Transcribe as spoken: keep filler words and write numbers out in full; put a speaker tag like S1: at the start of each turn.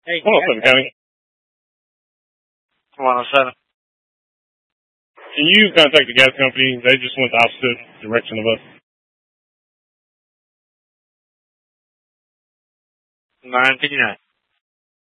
S1: Hey,
S2: one oh seven County.
S1: one oh seven.
S2: Can you contact the gas company? They just went the opposite direction of us.
S1: nine fifty-nine.